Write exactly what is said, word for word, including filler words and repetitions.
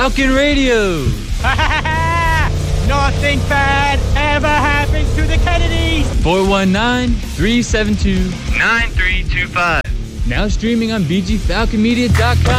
Falcon Radio. Nothing bad ever happens to the Kennedys. four one nine, three seven two, nine three two five. Now streaming on b g falcon media dot com.